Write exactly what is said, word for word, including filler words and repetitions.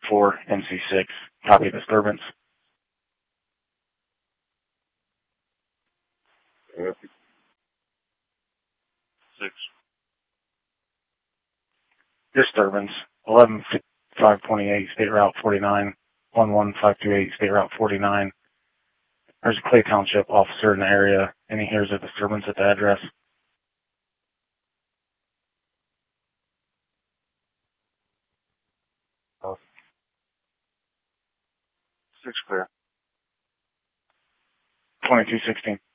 four, M C six. Copy disturbance. Yep. Six. Disturbance. eleven five twenty-eight, State Route forty-nine. one one five two eight, State Route forty-nine. There's a Clay Township officer in the area, and he hears a disturbance at the address. Oh. Six clear. twenty-two sixteen.